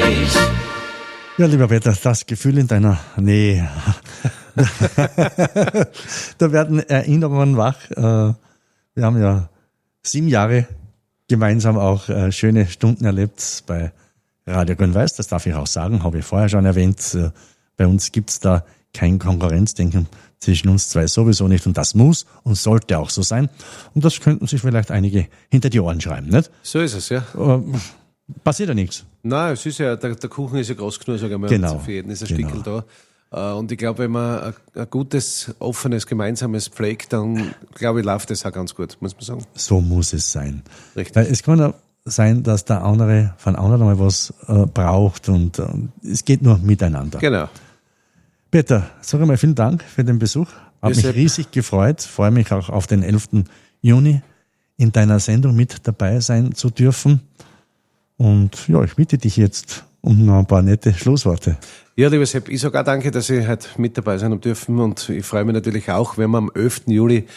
Ja, lieber Peter, das Gefühl in deiner Nähe. Da werden Erinnerungen wach. Wir haben ja 7 Jahre gemeinsam auch schöne Stunden erlebt bei Radio Grün-Weiß. Das darf ich auch sagen, habe ich vorher schon erwähnt. Bei uns gibt's da kein Konkurrenzdenken zwischen uns zwei sowieso nicht. Und das muss und sollte auch so sein. Und das könnten sich vielleicht einige hinter die Ohren schreiben, nicht? So ist es, ja. Passiert ja nichts. Nein, es ist ja, der Kuchen ist ja groß genug, sagen wir mal. Genau. Für jeden ist ein Stückchen da. Und ich glaube, wenn man ein gutes, offenes, gemeinsames pflegt, dann glaube ich, läuft das auch ganz gut, muss man sagen. So muss es sein. Richtig. Weil es kann ja sein, dass der andere von anderen mal was braucht und es geht nur miteinander. Genau. Peter, sag einmal vielen Dank für den Besuch. Hat mich riesig gefreut. Freue mich auch auf den 11. Juni in deiner Sendung mit dabei sein zu dürfen. Und ja, ich bitte dich jetzt um noch ein paar nette Schlussworte. Ja, lieber Sepp, ich sage auch danke, dass ich heute mit dabei sein dürfen und ich freue mich natürlich auch, wenn wir am 11. Juli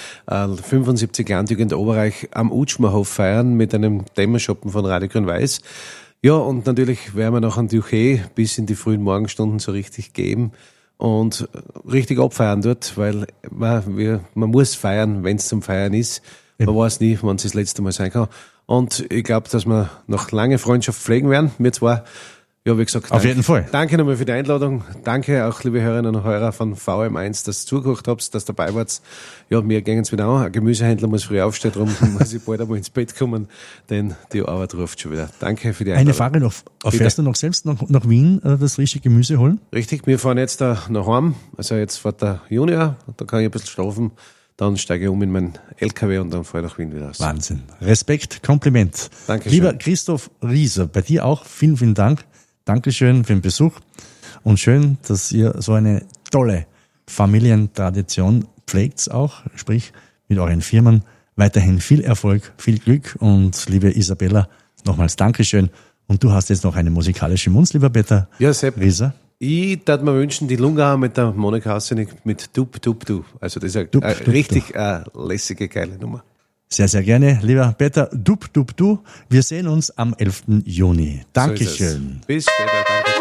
75 Landjugend Oberreich am Utschmerhof feiern mit einem Dämmerschoppen von Radio Grün-Weiß. Ja, und natürlich werden wir noch ein Duché bis in die frühen Morgenstunden so richtig geben und richtig abfeiern dort, weil man muss feiern, wenn es zum Feiern ist. Man weiß nie, wann es das letzte Mal sein kann. Und ich glaube, dass wir noch lange Freundschaft pflegen werden. Wir zwar, ja, wie gesagt, auf jeden Fall. Danke nochmal für die Einladung. Danke auch, liebe Hörerinnen und Hörer von VM1, dass ihr zugehört habt, dass ihr dabei wart. Ja, mir gehen es wieder an. Ein Gemüsehändler muss früh aufstehen, darum muss ich bald einmal ins Bett kommen, denn die Arbeit ruft schon wieder. Danke für die Einladung. Eine Frage noch. Fährst du noch selbst nach Wien das frische Gemüse holen? Richtig, wir fahren jetzt da nach Heim. Also jetzt fährt der Junior, da kann ich ein bisschen schlafen. Dann steige ich um in meinen LKW und dann fahre ich nach Wien wieder aus. Wahnsinn. Respekt, Kompliment. Dankeschön. Lieber Christoph Rieser, bei dir auch vielen, vielen Dank. Dankeschön für den Besuch und schön, dass ihr so eine tolle Familientradition pflegt auch, sprich mit euren Firmen. Weiterhin viel Erfolg, viel Glück und liebe Isabella, nochmals Dankeschön. Und du hast jetzt noch eine musikalische Munz, lieber Peter Rieser. Ich würde mir wünschen, die Lunga mit der Monika Hassenig mit Dub, Dub, Du. Also das ist eine richtig lässige, geile Nummer. Sehr, sehr gerne. Lieber Peter, Dub, Dub, Du. Wir sehen uns am 11. Juni. Dankeschön. So bis später.